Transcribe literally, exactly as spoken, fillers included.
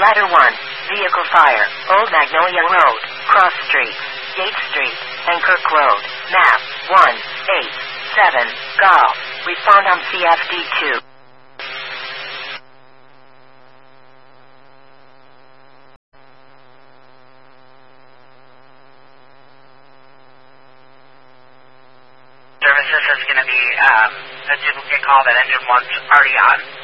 Ladder one, vehicle fire, Old Magnolia Road, Cross Street, Gate Street, and Kirk Road. Map one eight seven, Golf. Respond on C F D two. Services is going to be um, a duplicate call that engine one's already on.